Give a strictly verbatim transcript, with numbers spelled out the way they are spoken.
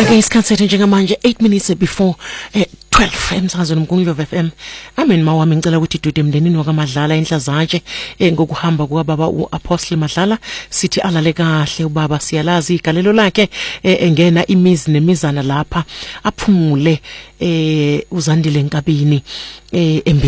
Isikhathi sethu njengamanje eight minutes before eh, twelve emsakazweni mkhulu F M. Amen mawami ngicela ukuthi idude emndenini wakaMadlala enhlazatshe eh, ngokuhamba kukaBaba uApostle Madlala sithi alale kahle ubaba siyalazi igalelo lakhe eh, engena imizi nemizana lapha aphumule eh, uzandile enkabini eh,